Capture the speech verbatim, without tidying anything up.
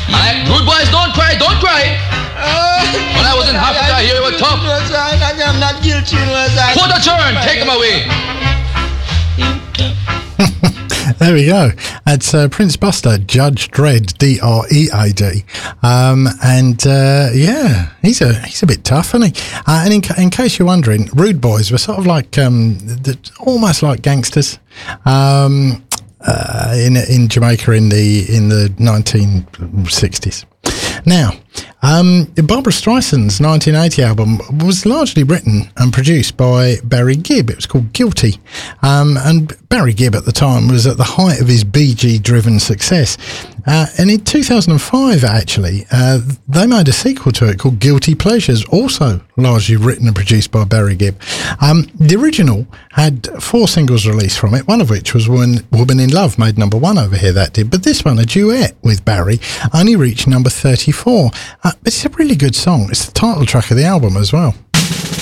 I, rude boys, don't cry, don't cry. When I was in Africa, here you were tough. I'm not guilty. Put a turn, take him away. There we go. It's uh, Prince Buster, Judge Dredd, D R E A D. Um, and uh, yeah, he's a he's a bit tough, isn't he? Uh, and in, ca- in case you're wondering, Rude Boys were sort of like um, the, almost like gangsters um, uh, in in Jamaica in the in the nineteen sixties. Now, um, Barbra Streisand's nineteen eighty album was largely written and produced by Barry Gibb. It was called Guilty. Um, and Barry Gibb at the time was at the height of his Bee Gee-driven success. Uh, and in two thousand five, actually, uh, they made a sequel to it called Guilty Pleasures, also largely written and produced by Barry Gibb. Um, the original had four singles released from it, one of which was Woman, Woman in Love, made number one over here, that did. But this one, a duet with Barry, only reached number thirty-four. Uh, but it's a really good song. It's the title track of the album as well.